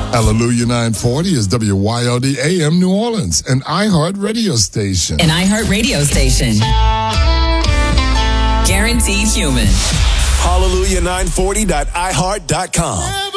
Hallelujah 940 is WYLD AM New Orleans, an iHeart radio station. An iHeart radio station. Guaranteed human. Hallelujah940.iheart.com.